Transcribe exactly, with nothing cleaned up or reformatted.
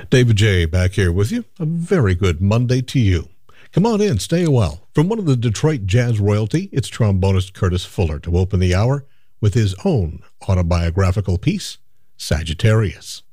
David J. back here with you. A very good Monday to you. Come on in, stay a while. From one of the Detroit jazz royalty, it's trombonist Curtis Fuller to open the hour with his own autobiographical piece, Sagittarius.